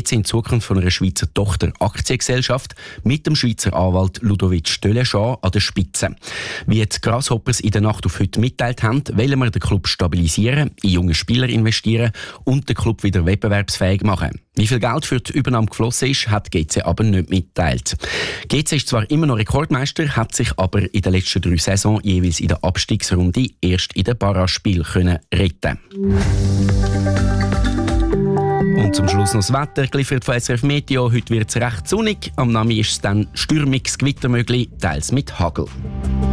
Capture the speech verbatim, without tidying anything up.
G C in Zukunft von einer Schweizer Tochter-Aktiengesellschaft mit dem Schweizer Anwalt Ludovic Deleschan an der Spitze. Wie die Grasshoppers in der Nacht auf heute mitteilt haben, wollen wir den Club stabilisieren, in junge Spieler investieren und den Club wieder wettbewerbsfähig machen. Wie viel Geld für die Übernahme geflossen ist, hat G C aber nicht mitgeteilt. G C ist zwar immer noch Rekordmeister, hat sich aber in den letzten drei Saisons jeweils in der Abstiegsrunde erst in den Barrage-Spielen können retten. Und zum Schluss noch das Wetter, geliefert von S R F Meteo. Heute wird es recht sonnig, am Nachmittag ist es dann stürmiges Gewitter möglich, teils mit Hagel.